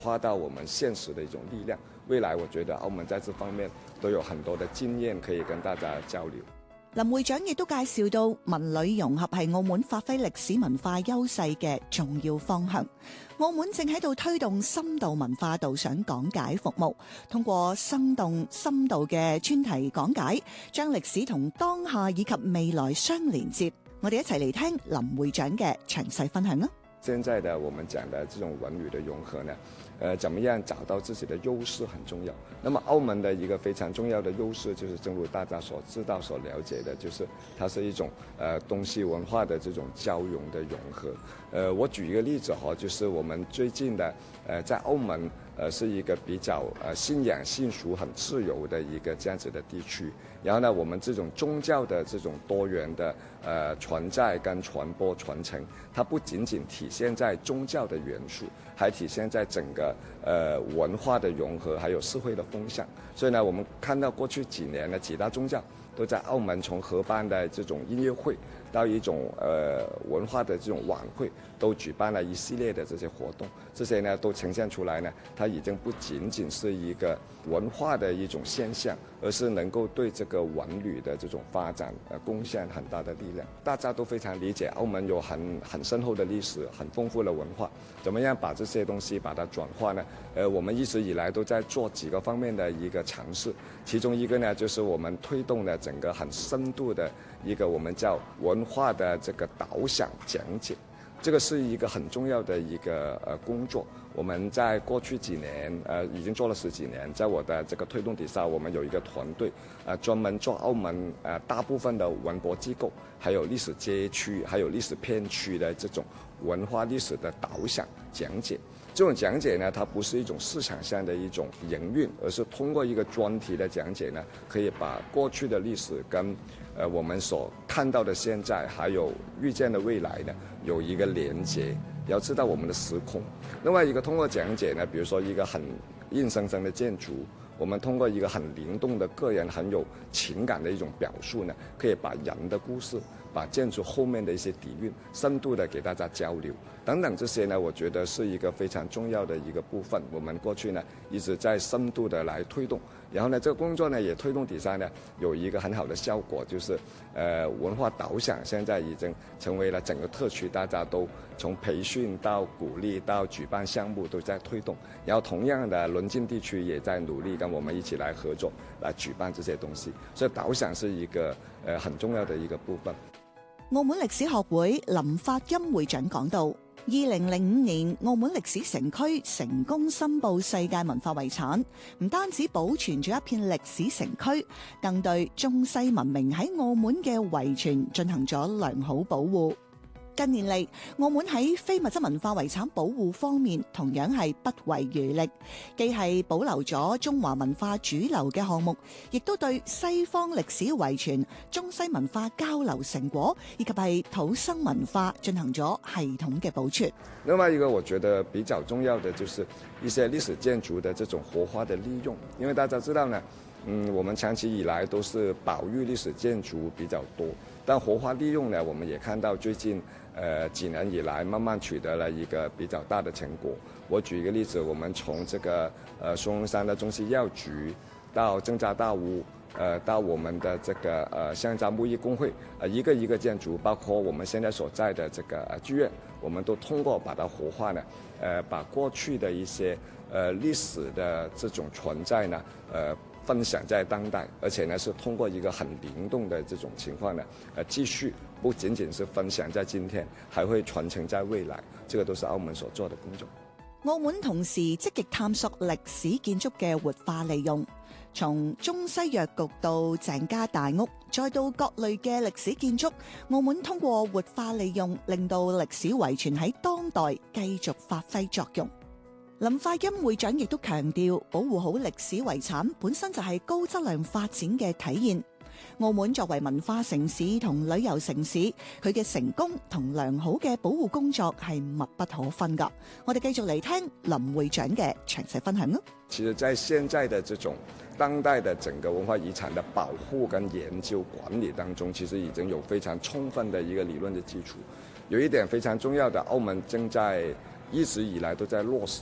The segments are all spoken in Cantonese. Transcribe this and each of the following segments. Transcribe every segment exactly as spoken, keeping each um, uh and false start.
化到我们現實的一種力量。未來我覺得澳門在這方面都有很多的經驗可以跟大家交流。 林會長亦都介紹到文旅融合係澳門發揮歷史文化優勢嘅重要方向。澳門正喺度推動深度文化導賞講解服務，通過生動深度嘅專題講解，將歷史同當下以及未來相連接。我哋一齊嚟聽林會長嘅詳細分享啦。 現在的我們講的這種文旅的融合呢，呃，怎麼樣找到自己的優勢很重要。那麼澳門的一個非常重要的優勢，就是正如大家所知道、所了解的，就是它是一種呃東西文化的這種交融的融合。呃，我舉一個例子哈，就是我們最近的呃在澳門呃是一個比較呃信仰信俗很自由的一個這樣子的地區。然後呢，我們這種宗教的這種多元的呃存在跟傳播傳承，它不僅僅體現在宗教的元素，還體現在整個呃文化的融合，還有社會的風向。所以呢，我們看到過去幾年呢，幾大宗教都在澳門從合辦的這種音樂會到一種呃文化的這種晚會，都舉辦了一系列的這些活動。這些呢都呈現出來呢，它已經不僅僅是一個文化的一種現象，而是能夠對這個文旅的這種發展呃貢獻很大的力量。大家都非常理解澳門有很很深厚的歷史，很豐富的文化，怎麼樣把這些東西把它轉化呢？呃，我們一直以來都在做幾個方面的一個嘗試，其中一個呢就是我們推動了整個很深度的一個我們叫文化的這個導賞講解。這個是一個很重要的一個呃工作，我們在過去幾年呃已經做了十幾年，在我的這個推動底下，我們有一個團隊，呃專門做澳門呃大部分的文博機構，還有歷史街區，還有歷史片區的這種文化歷史的導賞講解。這種講解呢，它不是一種市場上的一種營運，而是通過一個專題的講解呢，可以把過去的歷史跟呃我們所看到的現在，還有預見的未來呢，有一個連接。要知道我們的時空。另外一個通過講解呢，比如說一個很硬生生的建築，我們通過一個很靈動的個人很有情感的一種表述呢，可以把人的故事，把建築後面的一些底蘊深度的給大家交流等等，這些呢我覺得是一個非常重要的一個部分。我們過去呢一直在深度的來推動，然後呢這個工作呢也推動底下呢有一個很好的效果，就是呃文化導賞現在已經成為了整個特區大家都從培訓到鼓勵到舉辦項目都在推動，然後同樣的鄰近地區也在努力跟我們一起來合作來舉辦這些東西，所以導賞是一個呃很重要的一個部分。 澳門歷史學會林發欽會長講到，二零零五年澳門歷史城區成功申報世界文化遺產，唔單止保存咗一片歷史城區，更對中西文明喺澳門嘅遺傳進行咗良好保護。近年嚟，澳門喺非物質文化遺產保護方面同樣係不遺餘力，既係保留咗中華文化主流嘅項目，亦都對西方歷史遺傳、中西文化交流成果以及係土生文化進行咗系統嘅保存。 另外一個我覺得比較重要的就是一些歷史建築的這種活化的利用，因為大家知道呢，嗯，我們長期以來都是保育歷史建築比較多，但活化利用呢，我們也看到最近呃幾年以來慢慢取得了一個比較大的成果。我舉一個例子，我們從這個呃松龍山的中西藥局到正扎大屋，呃到我們的這個呃香扎木藝工會，呃一個一個建築，包括我們現在所在的這個呃劇院，我們都通過把它活化呢，呃把過去的一些呃歷史的這種存在呢，呃分享在當代，而且呢是通過一個很靈動的這種情況呢，呃繼續不僅僅是分享在今天，還會傳承在未來，這個都是澳門所做的工作。 澳門同時積極探索歷史建築嘅活化利用，從中西藥局到鄭家大屋，再到各類嘅歷史建築，澳門通過活化利用，令到歷史遺傳喺當代繼續發揮作用。林發欽會長亦都強調，保護好歷史遺產本身就係高質量發展嘅體現。澳門作為文化城市同旅遊城市，佢嘅成功同良好嘅保護工作係密不可分㗎。我哋繼續嚟聽林會長嘅詳細分享啦。 其實在現在的這種當代的整個文化遺產的保護跟研究管理當中，其實已經有非常充分的一個理論的基礎。有一點非常重要的，澳門正在一直以來都在落實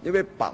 因为保